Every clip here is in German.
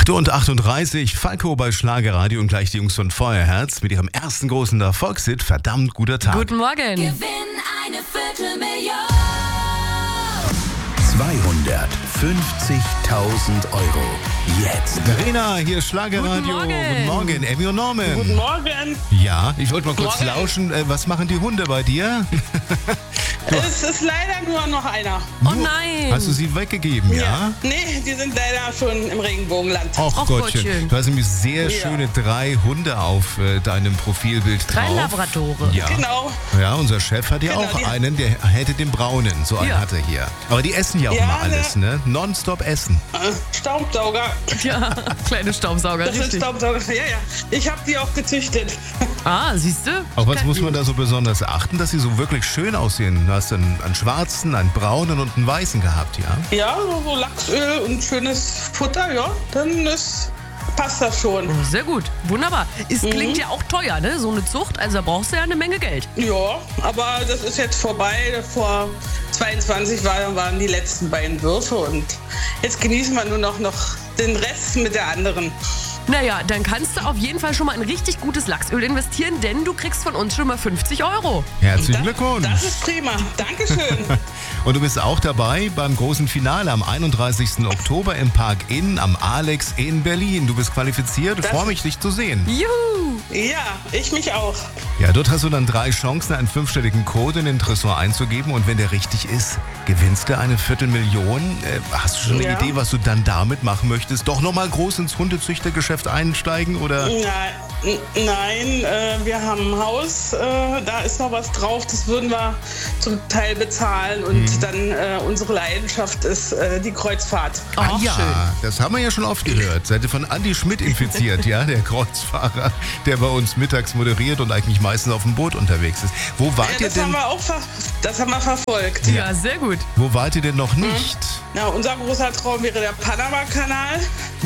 8:38 Uhr, Falco bei Schlagerradio und gleich die Jungs von Feuerherz mit ihrem ersten großen Erfolgshit. Verdammt guter Tag. Guten Morgen. Gewinn eine Viertelmillion. 250.000 Euro. Jetzt. Verena, hier ist Schlagerradio. Guten Morgen. Guten Morgen, Emmy und Norman. Guten Morgen. Ja, ich wollte mal kurz Morgen. lauschen. Was machen die Hunde bei dir? Es ist leider nur noch einer. Oh nein. Hast du sie weggegeben, ja? Nee, die sind leider schon im Regenbogenland. Och Och, Gottchen. Gottchen. Du hast nämlich sehr Ja. schöne 3 Hunde auf deinem Profilbild drauf. 3 Labradore. Ja. Genau. Ja, unser Chef hat ja Genau, auch die- einen, der hätte den braunen. So einen Ja. hat er hier. Aber die essen ja auch Ja, immer alles, ne? Nonstop essen. Staubsauger. Ja, kleine Staubsauger, Das sind richtig. Staubsauger. Ja, ja. Ich habe die auch gezüchtet. Ah, siehst du? Auf was muss man da so besonders achten, dass sie so wirklich schön aussehen? Du hast einen schwarzen, einen braunen und einen weißen gehabt, ja? Ja, so Lachsöl und schönes Futter, ja. Passt das schon. Oh, sehr gut, wunderbar. Es klingt ja auch teuer, ne? So eine Zucht, also da brauchst du ja eine Menge Geld. Ja, aber das ist jetzt vorbei. Vor 22 waren die letzten beiden Würfe und jetzt genießen wir nur noch den Rest mit der anderen. Naja, dann kannst du auf jeden Fall schon mal ein richtig gutes Lachsöl investieren, denn du kriegst von uns schon mal 50 Euro. Herzlichen Glückwunsch. Das ist prima. Dankeschön. Und du bist auch dabei beim großen Finale am 31. Oktober im Park Inn am Alex in Berlin. Du bist qualifiziert. Ich Das- freue mich, dich zu sehen. Juhu! Ja, ich mich auch. Ja, dort hast du dann 3 Chancen, einen 5-stelligen Code in den Tresor einzugeben. Und wenn der richtig ist, gewinnst du eine Viertelmillion. Hast du schon eine Ja. Idee, was du dann damit machen möchtest? Doch nochmal groß ins Hundezüchtergeschäft einsteigen? Oder? Nein, wir haben ein Haus, da ist noch was drauf, das würden wir zum Teil bezahlen und dann unsere Leidenschaft ist die Kreuzfahrt. Oh, ja, schön. das haben wir ja schon oft gehört. Seid ihr von Andi Schmidt infiziert, ja, der Kreuzfahrer, der bei uns mittags moderiert und eigentlich meistens auf dem Boot unterwegs ist. Wo wart ihr Das haben denn? wir auch das haben wir verfolgt. Ja, sehr gut. Wo wart ihr denn noch nicht? Na, unser großer Traum wäre der Panama-Kanal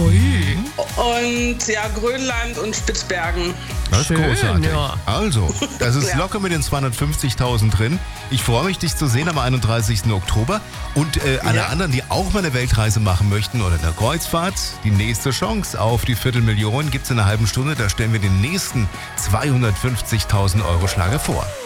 und ja, Grönland und Spitzbergen. Das ist Schön, großartig. ja. Also, das ist Ja. locker mit den 250.000 drin. Ich freue mich, dich zu sehen am 31. Oktober. Und alle Ja. anderen, die auch mal eine Weltreise machen möchten oder eine Kreuzfahrt, die nächste Chance auf die Viertelmillion gibt es in einer halben Stunde. Da stellen wir den nächsten 250.000 Euro Schlager vor.